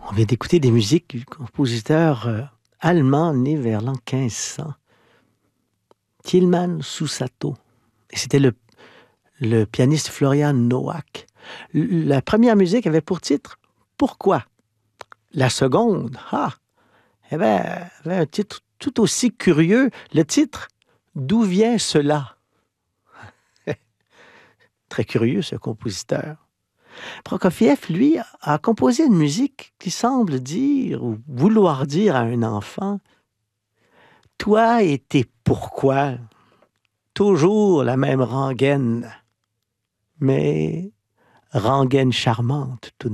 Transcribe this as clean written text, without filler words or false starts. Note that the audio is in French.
On vient d'écouter des musiques du compositeur allemand né vers l'an 1500, Tilman Susato. Et c'était le pianiste Florian Nowak. La première musique avait pour titre « Pourquoi ?» La seconde, avait un titre tout aussi curieux. Le titre « D'où vient cela ?» Très curieux, ce compositeur. Prokofiev, lui, a composé une musique qui semble dire ou vouloir dire à un enfant « Toi et tes pourquoi, toujours la même rengaine, mais rengaine charmante tout de même. »